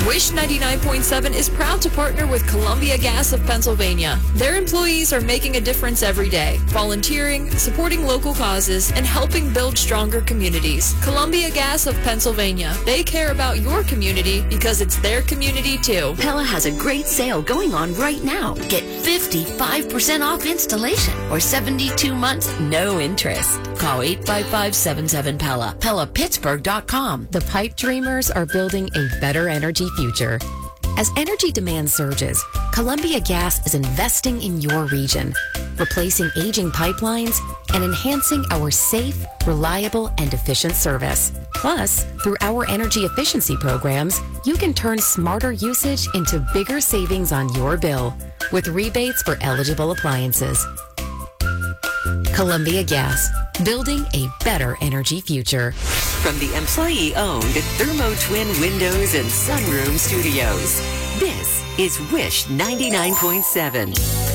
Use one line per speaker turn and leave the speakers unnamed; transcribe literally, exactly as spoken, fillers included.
Wish ninety-nine point seven is proud to partner with Columbia Gas of Pennsylvania. Their employees are making a difference every day, volunteering, supporting local causes, and helping build stronger communities. Columbia Gas of Pennsylvania. They care about your community because it's their community too.
Pella has a great sale going on right now. Get fifty-five percent off installation or seventy-two months, no interest. Call eight five five, seven seven, P E L L A, Pella Pittsburgh dot com.
The pipe dreamers are building a better energy future. As energy demand surges, Columbia Gas is investing in your region, replacing aging pipelines and enhancing our safe, reliable, and efficient service. Plus, through our energy efficiency programs, you can turn smarter usage into bigger savings on your bill with rebates for eligible appliances. Columbia Gas, building a better energy future.
From the employee-owned Thermo Twin Windows and Sunroom Studios, this is Wish ninety-nine point seven.